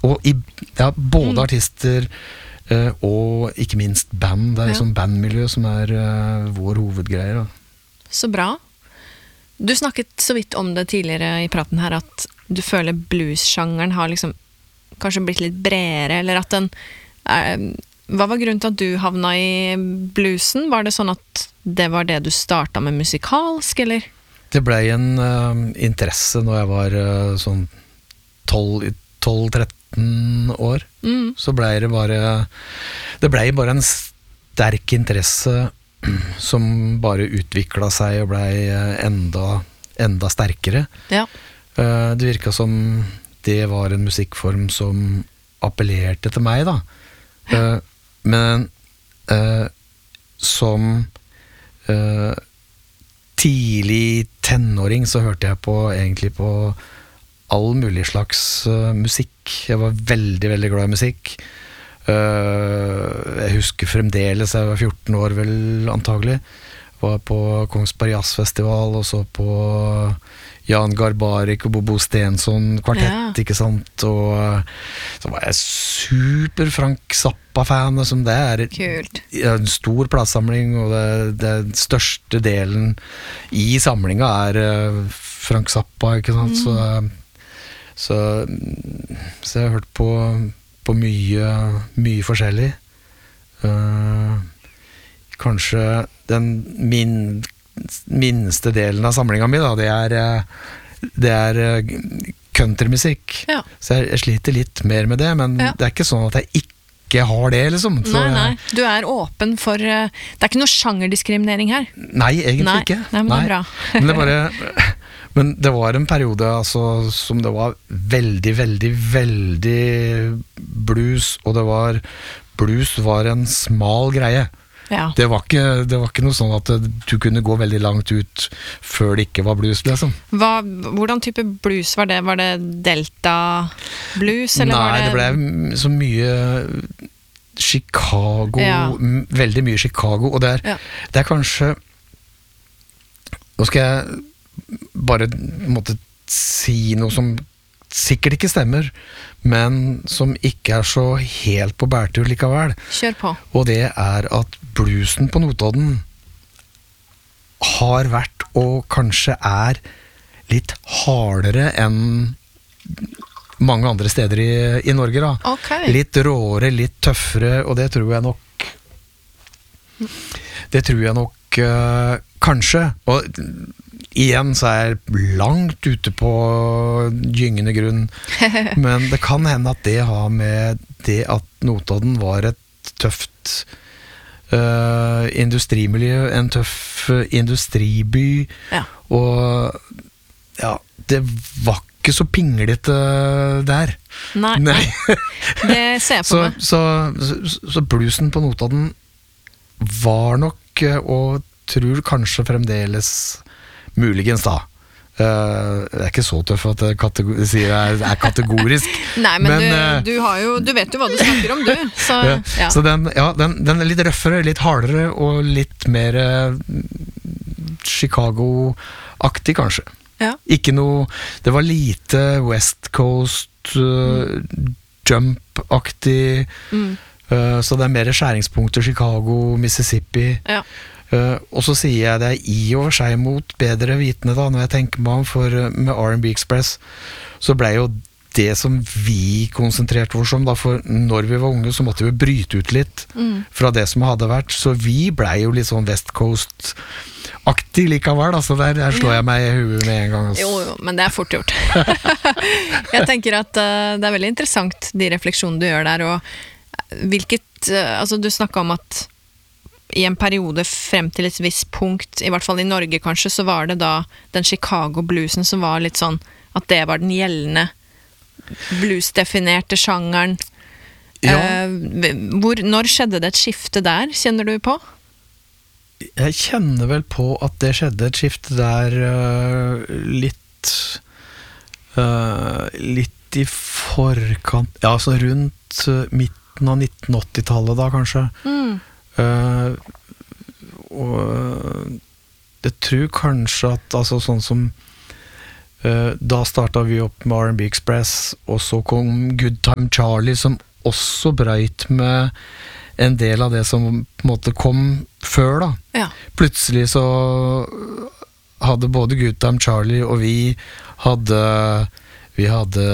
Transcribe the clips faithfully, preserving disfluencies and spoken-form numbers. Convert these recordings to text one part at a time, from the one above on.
og i, ja, både mm. artister uh, og ikke minst band. Det er liksom ja. bandmiljø som er uh, vår hovedgreier. Da. Så bra. Du snakket så vidt om det tidligere i praten her, at du føler blues-sjangeren har liksom kanskje blitt litt bredere, eller at den er, hva var grunnen til at du havna i bluesen? Var det sånn at det var det du startet med musikalsk, eller? Det ble en uh, interesse når jeg var uh, sånn tolv tretten år. Mm. Så ble det bare det ble bare en sterk interesse som bare utviklet seg og ble enda, enda sterkere. Ja. Uh, det virket som det var en musikkform som appellerte til meg, da. Uh, men uh, som uh, tidlig tenåring så hørte jeg på egentlig på all mulig slags uh, musikk. Jeg var veldig, veldig glad i musikk. Uh, jeg husker fremdeles, jeg var fjorten år vel antagelig, var på Kongsberg Jazzfestival og så på Jan Garbarek og Bobo Stensson kvartett, ja. Ikke sant, og så var jeg super Frank Zappa-fan, som det er Kult. En stor platesamling, og det, det største delen i samlinga er Frank Zappa, ikke sant, mm. så, så så jeg har hørt på på mye, mye forskjellig. Uh, kanskje den min, minste delen av samlinga mi, da, det er, det er countrymusikk. Ja. Så jeg, jeg sliter litt mer med det, men ja. Det er ikke sånn at jeg ikke har det, liksom. Så nei, nei, du er åpen for Det er ikke noe sjangerdiskriminering her. Nei, egentlig nei. Ikke. Nei, men det er bra. men det bare... Men det var en periode altså, som det var veldig, veldig, veldig blues, og det var blues var en smal greie. Ja. Det var ikke, det var ikke noe sånn at du kunne gå veldig langt ut før det ikke var blues, liksom. Hva, hvordan type blues var det? Var det Delta blues? Eller Nei, var det... det ble så mye Chicago, ja. Veldig mye Chicago, og det er, ja. Det er kanskje, nå skal jeg bare måtte si noe som sikkert ikke stemmer, men som ikke er så helt på bærtur likevel. Kjør på. Og det er at bluesen på Notodden har vært, og kanskje er, litt hardere enn mange andre steder i, i Norge, da. Okay. Litt råere, litt tøffere, og det tror jeg nok det tror jeg nok uh, kanskje, og igjen så er jeg langt ute på gyngende grunn, men det kan hende at det har med det at Notodden var et tøft uh, industrimiljø, en tøff uh, industriby, ja. Og ja, det var ikke så pinglete der. Nei, Nei. Det ser jeg på så, meg. Så, så, så bluesen på Notodden var nok, og tror kanskje fremdeles muligens da. Uh, det er ikke så tøff at jeg kategor- sier jeg er kategorisk. Nei, men, men du, uh, du, har jo, du vet jo hva du snakker om, du. Så, ja. Ja. Så den, ja, den, den er litt røffere, litt hardere, og litt mer uh, Chicago-aktig, kanskje. Ja. Ikke noe, det var lite West Coast uh, mm. jump-aktig, mm. uh, så det er mer skjæringspunkter Chicago, Mississippi. Ja. Uh, og så sier jeg det i og for seg mot bedre vitende da, når jeg tenker meg om, for uh, med R and B Express så ble jo det som vi konsentrerte oss om da, for når vi var unge så måtte vi bryte ut litt mm. fra det som hadde vært, så vi ble jo litt sånn West Coast-aktig likevel, altså der, der slår jeg meg i huet med en gang altså. Jo, jo, men det er fort gjort. Jeg tenker at uh, det er veldig interessant de refleksjonene du gjør der, og hvilket, uh, altså du snakket om at i en periode frem til et visst punkt, i hvert fall i Norge kanskje, så var det da den Chicago-bluesen som var litt sånn, at det var den gjeldende blues-definerte sjangeren. Ja. Eh, hvor, når skjedde det et skifte der, kjenner du på? Jeg kjenner vel på at det skjedde et skifte der uh, litt uh, litt i forkant, ja, så rundt uh, midten av nitten åtti-tallet da, kanskje. Mm. Uh, og jeg tror kanskje at altså sånn som uh, da startet vi opp med R and B Express, og så kom Good Time Charlie, som også brøyt med en del av det som på en måte kom før da. Ja. Plutselig så hadde både Good Time Charlie og vi hadde vi hadde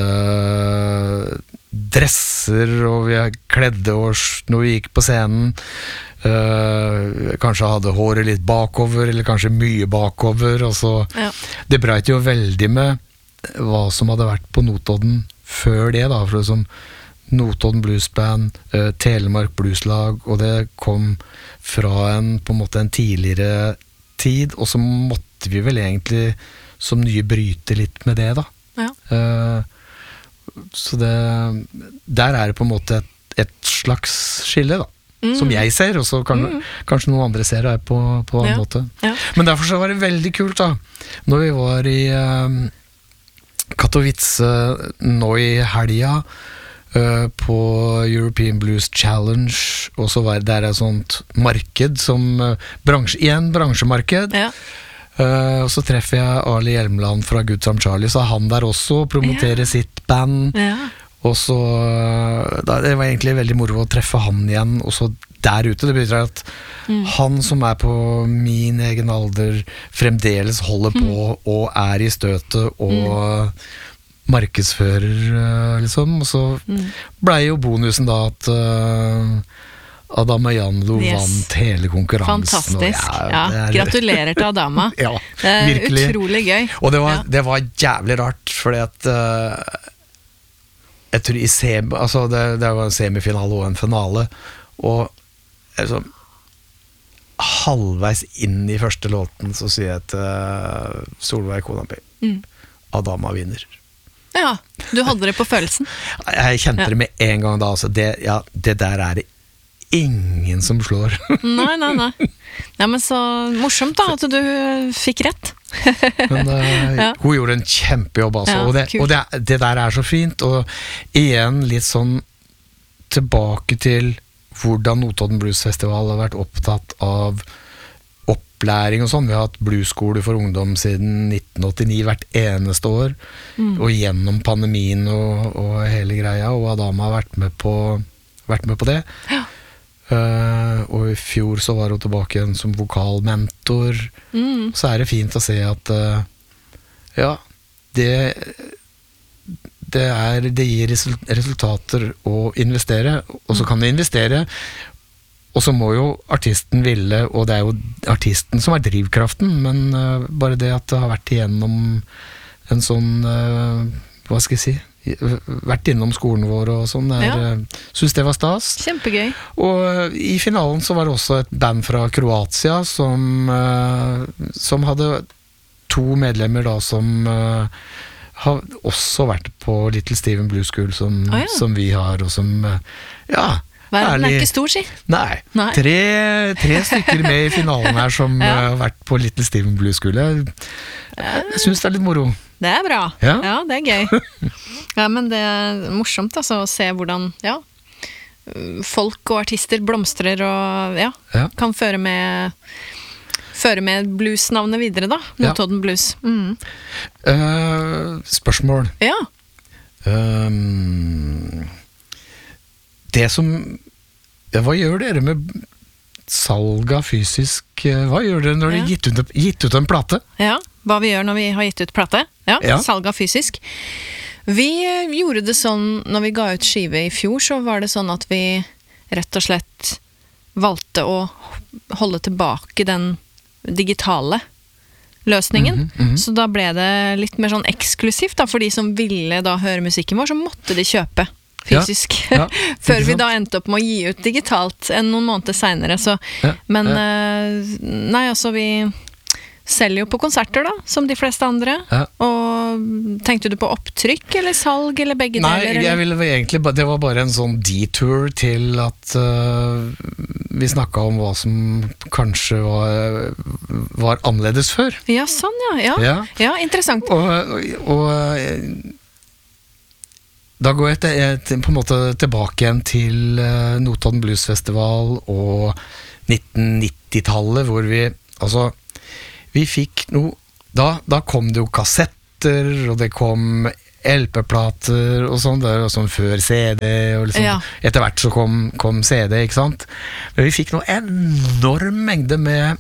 dresser, og vi kledde oss når vi gikk på scenen. Uh, kanskje hadde håret litt bakover, eller kanskje mye bakover, og så ja. Det brøt jo veldig med hva som hadde vært på Notodden før det da, for det som Notodden Bluesband, uh, Telemark Blueslag, og det kom fra en, på en måte en tidligere tid, og så måtte vi vel egentlig som nye bryte litt med det da. Ja. Uh, så det, der er det på en måte et, et slags skille da, mm. som jeg ser, og så kan, mm. kanskje noen andre ser det på, på en ja. måte. Ja. Men derfor så var det veldig kult da, når vi var i uh, Katowice nå i helga, Uh, på European Blues Challenge, og så var det der et sånt marked som uh, bransje, igjen bransjemarked ja. uh, og så treffer jeg Ali Hjelmland fra Good Time Charlie, så han der også promoterer ja. sitt band ja. og så uh, da, det var egentlig veldig moro å treffe han igjen, og så der ute, det betyr at mm. han som er på min egen alder fremdeles holder på mm. og er i støtet og mm. markedsfører liksom, og så mm. ble jo bonusen da at uh, Adama Janlo yes. vant hele konkurransen. Fantastisk, og, ja, ja er, gratulerer til Adama. ja, det er virkelig. Utrolig gøy. Og det var, ja. det var jævlig rart, fordi at uh, jeg tror i sem, altså det, det var en semifinale og en finale, og altså, halvveis inn i første låten så sier jeg til uh, Solveig Konampi mm. Adama vinner. Ja, du hadde det på følelsen. Jeg kjente ja. det med en gang da, altså det, ja, det der er det ingen som slår. nei, nei, nei. Ja, men så morsomt da, at du fikk rett. men uh, ja. hun gjorde en kjempejobb altså, ja, og, det, og det, det der er så fint, og igjen litt sånn tilbake til hvordan Notodden Blues Festival har vært opptatt av opplæring og sånn. Vi har hatt bluesskole for ungdom siden nitten åttini hvert eneste år, mm. og gjennom pandemien og, og hele greia, og Adama har vært med på, vært med på det. Ja. Uh, og i fjor så var hun tilbake igjen som vokalmentor. Mm. Så er det fint å se at uh, ja, det det, er, det gir resultater å investere, og så kan du investere, og så må jo artisten ville, og det er jo artisten som er drivkraften, men uh, bare det at det har vært igjennom en sånn, uh, hva skal jeg si, vært innom skolen vår og sånn, er, ja. uh, synes det var stas. Kjempegøy. Og uh, i finalen så var det også et band fra Kroatia som, uh, som hadde to medlemmer da som uh, har også vært på Little Steven Blues School som, oh, ja. som vi har, og som, uh, ja, verden er ikke stor, si. Nei, Nei. Tre, tre stykker med i finalen her som ja. har vært på Little Steven Blues School. Jeg, jeg synes det er litt moro. Det er bra. Ja, ja det er gøy. Ja, men det er morsomt altså, å se hvordan ja, folk og artister blomstrer og ja, ja. kan føre med, føre med bluesnavnet videre da. Notodden ja. Blues. Mm. Uh, spørsmål. Ja. Um, det som ja, hva gjør dere med salg av fysisk, hva gjør dere når ja. dere gitt ut, gitt ut en plate? Ja, hva vi gjør når vi har gitt ut plate ja, ja. salg av fysisk vi gjorde det sånn når vi ga ut skive i fjor, så var det sånn at vi rett og slett valgte å holde tilbake den digitale løsningen, mm-hmm, mm-hmm. så da ble det litt mer sånn eksklusivt da, for de som ville da høre musikken vår, så måtte de kjøpe fysisk, ja, ja, før vi da endte opp med å gi ut digitalt enn noen måneder senere, så, ja, men ja. nei, altså vi selger jo på konserter da, som de fleste andre, ja. og tenkte du på opptrykk eller salg eller begge nei, deler? Nei, jeg ville egentlig, det var bare en sånn detour til at uh, vi snakket om hva som kanskje var, var annerledes før. Ja, sånn ja, ja, ja. ja interessant. Og, og, og da går jeg, til, jeg på en måte tilbake igjen til uh, Notodden Blues Festival og nitten nitti-tallet, hvor vi, altså, vi fikk noe, da, da kom det jo kassett, kassetter, og det kom L P-plater og sånn, det var sånn før C D, og liksom, Ja. etter hvert så kom, kom C D, ikke sant? Men vi fikk noe enorm mengde med,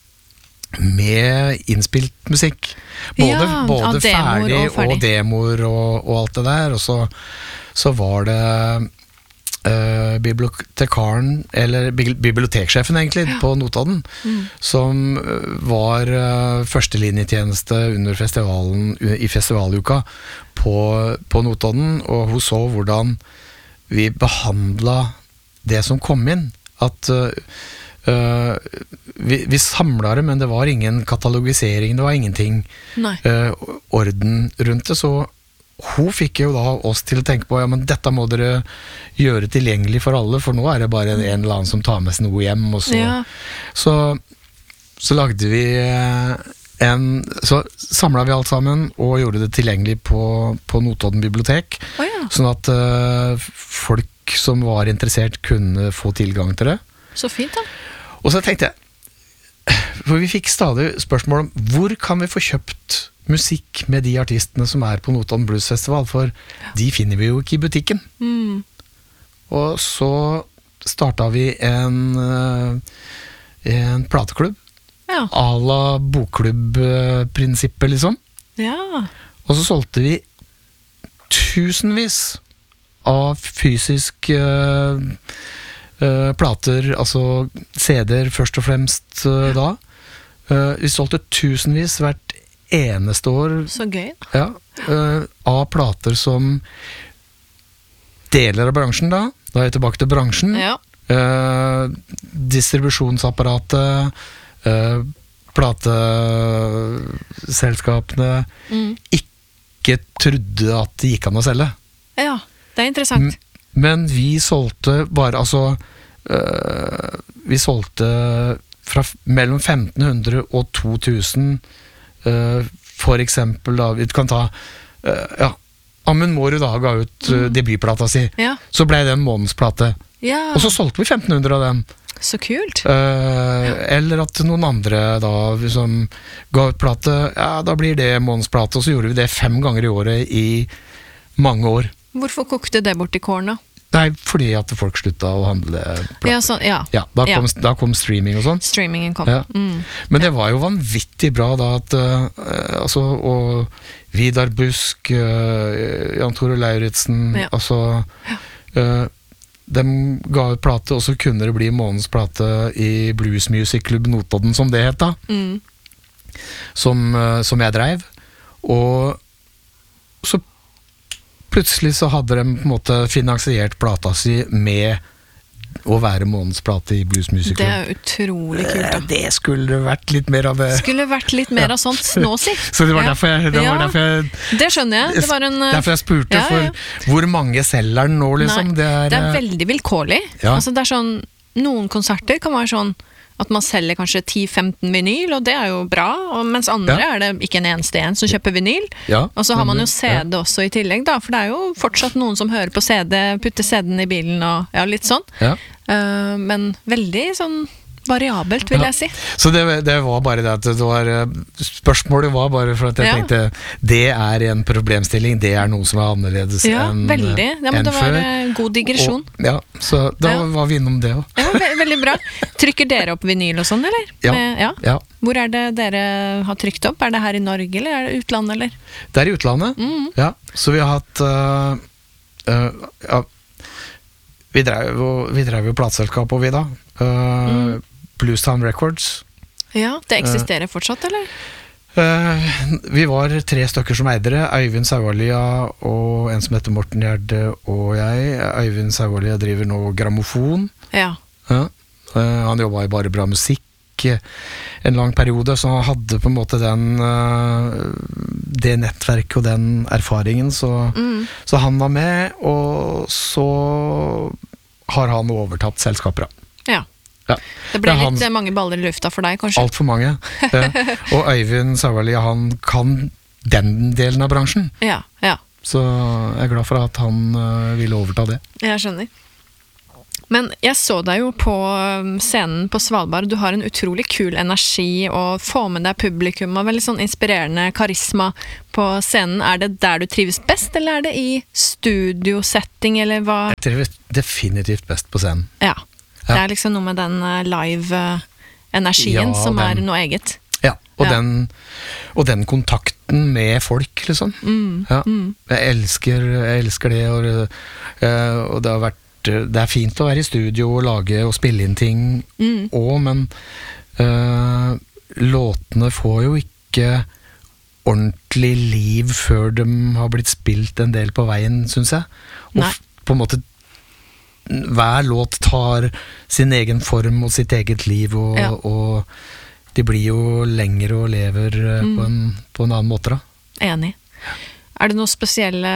med innspilt musikk. Både, Ja, både av demoer ferdig og og, ferdig. demoer og, og alt det der, og så, så var det Uh, bibliotekaren, eller bi- biblioteksjefen egentlig, på Notodden, Mm. som uh, var uh, førstelinjetjeneste under festivalen, u- i festivaluka på, på Notodden, og hun så hvordan vi behandla det som kom inn. At uh, uh, vi, vi samla det, men det var ingen katalogisering, det var ingenting Nei. uh, orden rundt det, så hun fikk jo da oss til å tenke på, ja, men dette må dere gjøre tilgjengelig for alle, for nå er det bare en eller annen som tar med seg noe hjem, og så, Ja. så, så lagde vi eh, en, så samlet vi alt sammen, og gjorde det tilgjengelig på, på Notodden bibliotek, Å ja, sånn at eh, folk som var interessert kunne få tilgang til det. så fint da. Og så tenkte jeg, for vi fikk stadig spørsmål om, hvor kan vi få kjøpt musikk med de artistene som er på Notodden Blues Festival, for de finner vi jo ikke i butikken. Mm. Og så startet vi en, eh, en plateklubb, Ja. à la bokklubb-prinsippet liksom. Ja. Og så solgte vi tusenvis av fysisk eh, eh, plater, altså C D-er først og fremst eh, da. Eh, vi solgte tusenvis hvert eneste år, Så gøy. ja, eh, av plater som deler av bransjen da. Da er vi tilbake til bransjen. Ja. Eh, distribusjonsapparatet, eh, plateselskapene Mm. ikke trodde at det gikk an å selge. Ja, det er interessant. M- Men vi solgte bare, altså øh, vi solgte fra f- mellom femten hundre og to tusen, øh, for eksempel da, vi kan ta, øh, ja, Amund Mårud da ga ut øh, debutplata si, Ja. så ble det en månedsplate, Ja, og så solgte vi femten hundre av dem. så kult. Øh, eller at noen andre da, som ga ut plate, ja, da blir det månedsplate, og så gjorde vi det fem ganger i året i mange år. Hvorfor kokte det bort i kåren da? Nei, fordi at folk slutta å handle plater. Ja, sånn, ja. Ja, da kom, Ja. da kom streaming og sånn. Streamingen kom. Ja. Mm. Men det var jo vanvittig bra da at uh, altså, og Vidar Busk, uh, Jan Tore Lauritzen, Ja. altså uh, de ga ut plate, og så kunne det bli månedens plate i Blues Music Club Notodden, som det het da, Mm. som, uh, som jeg dreiv. Og så plutselig så hadde de på en måte finansiert plata si med å være månedsplate i Blues Music Det Club. er utrolig kult Eh, da. Det skulle vært litt mer av det. Skulle vært litt mer av sånt nå, si. Så det var Ja. derfor jeg, det var Ja. derfor jeg, Det skjønner jeg. Det var en, eh, derfor jeg spurte, ja, ja. for hvor mange selger den nå, liksom? Nei, det er, det er veldig vilkårlig. Ja. Altså, det er sånn, noen konserter kan være sånn at man selger kanskje ti femten vinyl, og det er jo bra, og mens andre Ja. er det ikke en eneste en som kjøper vinyl. ja, Og så har man jo ja. C D også i tillegg, da, for det er jo fortsatt noen som hører på C D, putter C D-en i bilen og ja, litt sånn. Ja. Eh, men veldig sånn variabelt, vil Ja. jeg si. Så det, det var bare det at det var eh, spørsmålet var bare for at jeg Ja. tenkte det er en problemstilling, det er noe som er annerledes Ja, enn veldig. Ja, men enn det var før. eh, god digresjon. Og, ja, så da Ja. var vi innom det òg. Ja, ve veldig bra. Trykker dere opp vinyl og sånn, eller? Ja. Med, ja. Ja. Hvor er det dere har trykt opp? Er det her i Norge, eller er det utlandet, eller? Det er i utlandet. Mm. Ja, så vi har hatt øh, øh, ja, Vi drev jo, vi drev jo plateselskap og vi da. Uh, Mm. Bluestown Records. Ja, det eksisterer fortsatt, eller? Uh, vi var tre stykker som eide det. Øyvind Saualia og en som heter Morten Gjerde og jeg. Øyvind Saualia driver nå grammofon. Ja. Ja. Uh, han jobba i Bare Bra Musikk en lang periode, så han hadde på en måte den uh, det nettverket og den erfaringen, så, Mm. så han var med, og så har han overtatt selskaper. ja. Ja. Det ble Det er han- litt eh, mange baller i lufta for deg, kanskje? Altfor mange. Uh, og Øyvind Saualia, han kan den delen av bransjen, Ja, ja. så jeg er glad for at han uh, ville overta det. Jeg skjønner. Men jeg så deg jo på scenen på Svalbard, du har en utrolig kul energi og får med deg publikum og veldig sånn inspirerende karisma på scenen. Er det der du trives best, eller er det i studiosetting, eller hva? Jeg trives definitivt best på scenen. Ja, det er liksom noe med den live-energien ja, som den, er noe eget. Ja, og, ja. Den, og den kontakten med folk, liksom. Mm, ja. mm. Jeg elsker, jeg elsker det, og, og det har vært det er fint å være i studio og lage og spille inn ting mm. også, men uh, låtene får jo ikke ordentlig liv før de har blitt spilt en del på veien, synes jeg. Og f- på en måte hver låt tar sin egen form og sitt eget liv, og, ja. og de blir jo lengre og lever uh, mm. på, en, på en annen måte da. Enig. Er det noen spesielle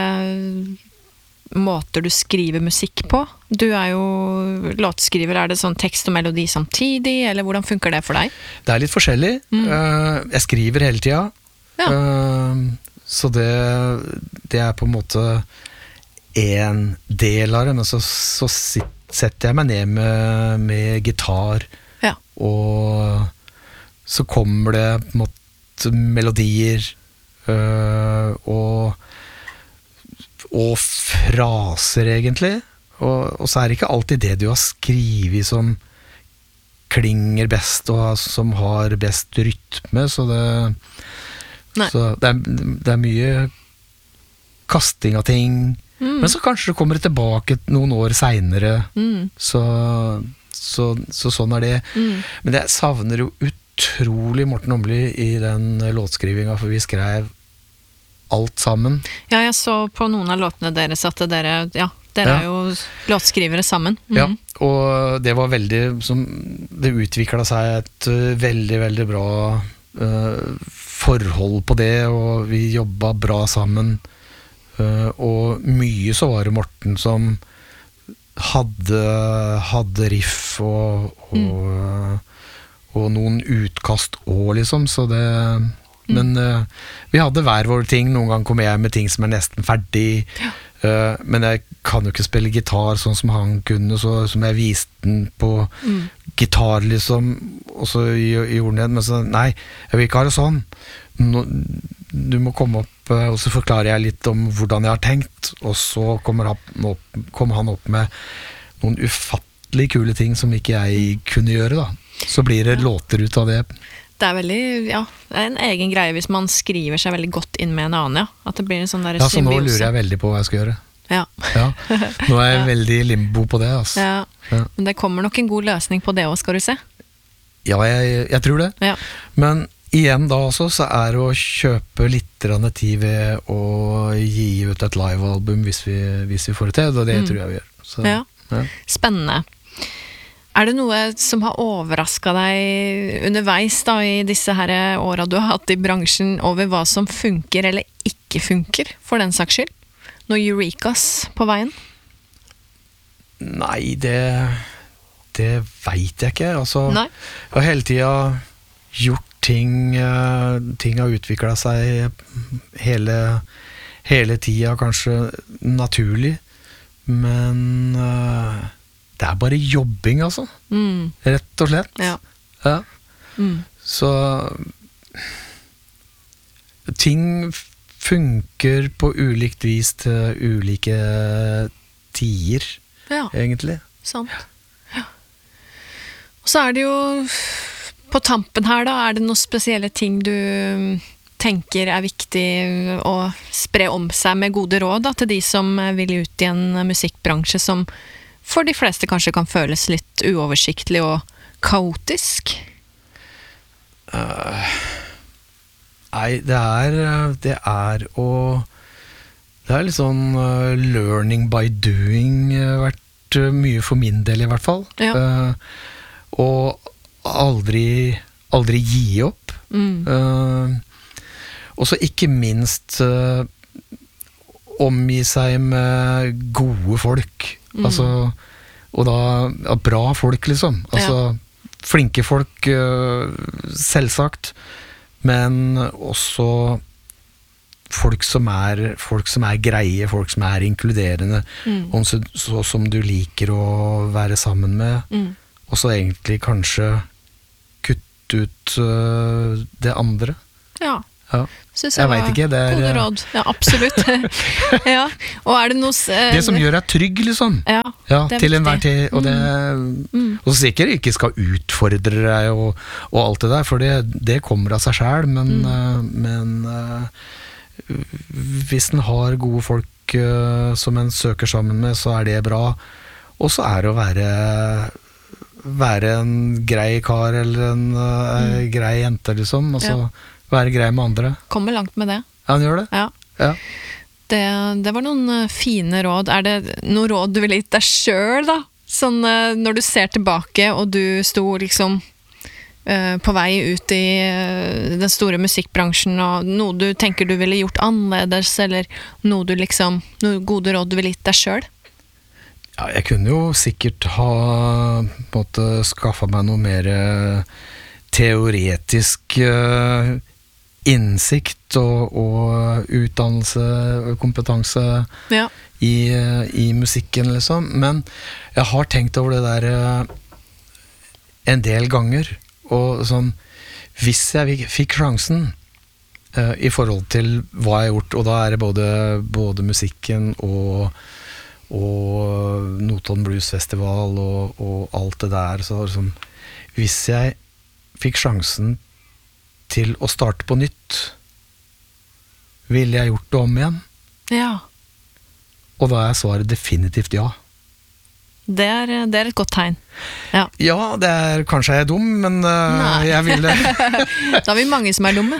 måter du skriver musikk på? Du er jo låtskriver, er det sånn tekst og melodi samtidig, eller hvordan funker det for deg? Det er litt forskjellig. Mm. Uh, jeg skriver hele tida, ja. uh, så det, det er på en måte en del av det, men så, så setter jeg meg ned med, med gitar, ja. Og så kommer det på en måte melodier, uh, og og fraser egentlig, og, og så er det ikke alltid det du har skrivet som klinger best og som har best rytme, så det, så det, er, det er mye kasting av ting, mm. men så kanskje det kommer tilbake noen år senere, mm. så, så, så sånn er det. Mm. Men jeg savner jo utrolig Morten Åmli i den låtskrivinga, for vi skrev alt sammen. Ja, jeg så på noen av låtene deres at dere, ja, dere ja. er jo låtskrivere sammen. Mm. Ja, og det var veldig, som, det utviklet seg et uh, veldig, veldig bra uh, forhold på det, og vi jobbet bra sammen, uh, og mye så var det Morten som hadde, hadde riff og, og, mm. og noen utkast også, liksom, så det men uh, vi hadde hver vår ting. Noen gang kom jeg med ting som er nesten ferdig, ja. uh, men jeg kan jo ikke spille gitar sånn som han kunne, så som jeg viste den på mm. gitar liksom, og så gjorde den, men så, nei, jeg vil ikke ha det sånn. Nå, du må komme opp, uh, og så forklarer jeg litt om hvordan jeg har tenkt, og så kommer han opp, kommer han opp med noen ufattelig kule ting som ikke jeg kunne gjøre da. Så blir det ja. låter ut av det. Det er veldig, ja, det er en egen greie hvis man skriver seg veldig godt inn med en annen, ja. At det blir en sånn der symbiose. Ja, så nå lurer jeg veldig på hva jeg skal gjøre. Ja. ja. Nå er jeg ja. veldig limbo på det, altså. Ja. ja, men det kommer nok en god løsning på det også, skal du se. Ja, jeg, jeg tror det. Ja. Men igjen da også, så er det å kjøpe litt tid ved å gi ut et livealbum hvis vi, hvis vi får det til, og det mm. tror jeg vi gjør. Så, ja. Ja. Spennende. Er det noe som har overrasket deg underveis da, i disse her årene du har hatt i bransjen, over hva som funker eller ikke funker, for den saks skyld? Noe eurekas på veien? Nei, det, det vet jeg ikke. Altså, Nei. Jeg har hele tiden gjort ting, ting har utviklet seg hele, hele tiden, kanskje naturlig, men det er bare jobbing, altså. Mm. Rett og slett. Ja. Ja. Mm. Så ting funker på ulikt vis til ulike tider, ja. egentlig. Sant. Ja. Og så er det jo på tampen her da, er det noen spesielle ting du tenker er viktig å spre om seg med gode råd da, til de som vil ut i en musikkbransje som for de fleste kanskje kan føles litt uoversiktlig og kaotisk? Uh, nei, det er det er å det er litt sånn uh, learning by doing uh, vært uh, mye for min del i hvert fall. Ja. Uh, og aldri aldri gi opp. Mm. Uh, og så ikke minst uh, omgi seg med gode folk. Mm. Altså, og da ja, bra folk liksom, altså ja. Flinke folk uh, selvsagt, men også folk som er, folk som er greie, folk som er inkluderende, mm. om så, så som du liker å være sammen med, mm. og så egentlig kanskje kutte ut uh, det andre. Ja. Ja. Synes jeg, jeg vet ikke, det er gode råd. Ja, absolutt. Ja. Og er det noe uh, det som gjør deg trygg, liksom. Ja, ja til enhver tid. Og, det, mm. og så sikkert ikke skal utfordre deg og, og alt det der, for det, det kommer av seg selv, men, mm. uh, men uh, hvis en har gode folk uh, som en søker sammen med, så er det bra. Og så er det å være være en grei kar eller en uh, mm. grei jente, liksom. Altså, ja. Være grei med andre. Kommer langt med det. Ja, han gjør det. Ja. Ja. Det, det var noen fine råd. Er det noen råd du ville gitt deg selv, da? Sånn når du ser tilbake, og du sto liksom uh, på vei ut i uh, den store musikkbransjen, og noe du tenker du ville gjort annerledes, eller noe du liksom, noen gode råd du ville gitt deg selv? Ja, jeg kunne jo sikkert ha på en måte skaffet meg noe mer teoretisk uh, innsikt og, og utdannelse og kompetanse ja. i, i musikken, liksom. Men jeg har tenkt over det der uh, en del ganger, og sånn, hvis jeg fikk sjansen uh, i forhold til hva jeg har gjort, og da er det både, både musikken og og Notodden Blues Festival og, og alt det der, så liksom, hvis jeg fikk sjansen til å starte på nytt, ville jeg gjort det om igjen? Ja. Og da er svaret definitivt ja. Det er, det er et godt tegn. Ja, ja det er, kanskje jeg er dum, men uh, jeg vil det. Da har vi mange som er dumme.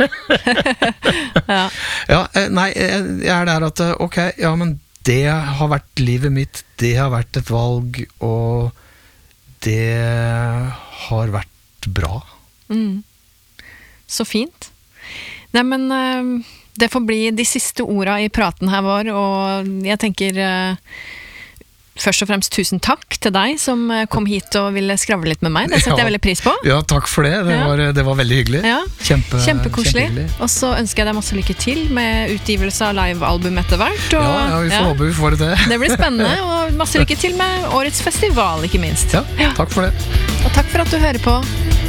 Ja. Ja, nei, jeg er der at, ok, ja, men det har vært livet mitt, det har vært et valg, og det har vært bra. Mm. Så fint. Nei, men uh, det får bli de siste orda i praten her vår, og jeg tenker uh, først og fremst tusen takk til deg som kom hit og ville skravle litt med meg. Det setter ja. jeg veldig pris på. Ja, takk for det. Det, ja. var, det var veldig hyggelig. Ja. Kjempe, Kjempekoselig. Og så ønsker jeg deg masse lykke til med utgivelse av livealbum etter hvert. Og, ja, ja, vi får ja. håpe vi får det. Det blir spennende, og masse lykke til med årets festival, ikke minst. Ja, takk for det. Og takk for at du hører på.